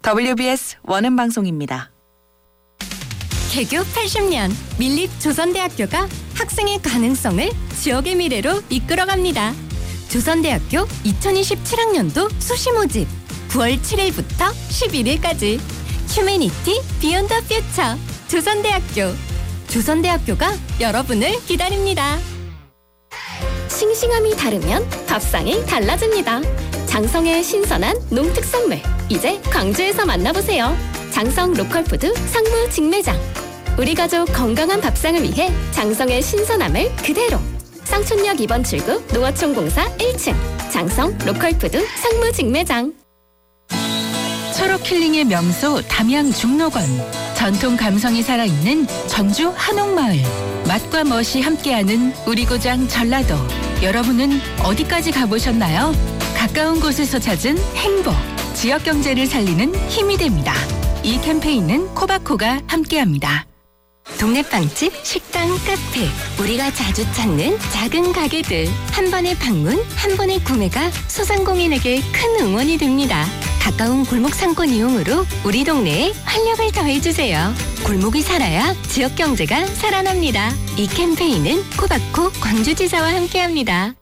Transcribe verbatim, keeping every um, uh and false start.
더블유비에스 원음 방송입니다. 개교 팔십 년 밀립 조선대학교가 학생의 가능성을 지역의 미래로 이끌어갑니다. 조선대학교 이천이십칠 학년도 수시 모집 구월 칠일부터 십일일까지 휴머니티 비욘드 퓨처 조선대학교 조선대학교가 여러분을 기다립니다. 싱싱함이 다르면 밥상이 달라집니다. 장성의 신선한 농특산물 이제 광주에서 만나보세요. 장성 로컬푸드 상무 직매장. 우리 가족 건강한 밥상을 위해 장성의 신선함을 그대로. 쌍촌역 이 번 출구 농어촌 공사 일 층 장성 로컬푸드 상무 직매장. 철옥 힐링의 명소 담양 중록원. 전통 감성이 살아있는 전주 한옥마을. 맛과 멋이 함께하는 우리 고장 전라도. 여러분은 어디까지 가보셨나요? 가까운 곳에서 찾은 행복. 지역 경제를 살리는 힘이 됩니다. 이 캠페인은 코바코가 함께합니다. 동네 빵집, 식당, 카페, 우리가 자주 찾는 작은 가게들. 한 번의 방문, 한 번의 구매가 소상공인에게 큰 응원이 됩니다. 가까운 골목 상권 이용으로 우리 동네에 활력을 더해주세요. 골목이 살아야 지역 경제가 살아납니다. 이 캠페인은 코바코 광주지사와 함께합니다.